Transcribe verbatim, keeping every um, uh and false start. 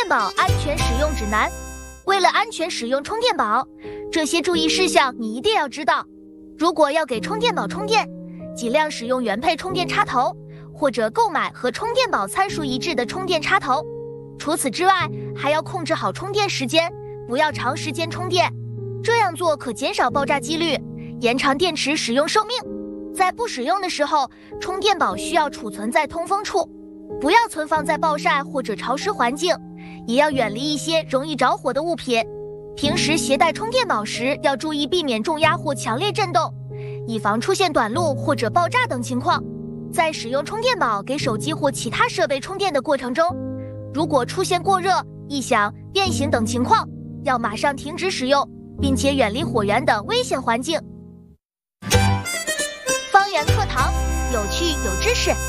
宝安全使用指南。为了安全使用充电宝，这些注意事项你一定要知道。如果要给充电宝充电，尽量使用原配充电插头，或者购买和充电宝参数一致的充电插头。除此之外，还要控制好充电时间，不要长时间充电，这样做可减少爆炸几率，延长电池使用寿命。在不使用的时候，充电宝需要储存在通风处，不要存放在暴晒或者潮湿环境，也要远离一些容易着火的物品。平时携带充电宝时，要注意避免重压或强烈震动，以防出现短路或者爆炸等情况。在使用充电宝给手机或其他设备充电的过程中，如果出现过热、异响、变形等情况，要马上停止使用，并且远离火源等危险环境。方圆课堂，有趣有知识。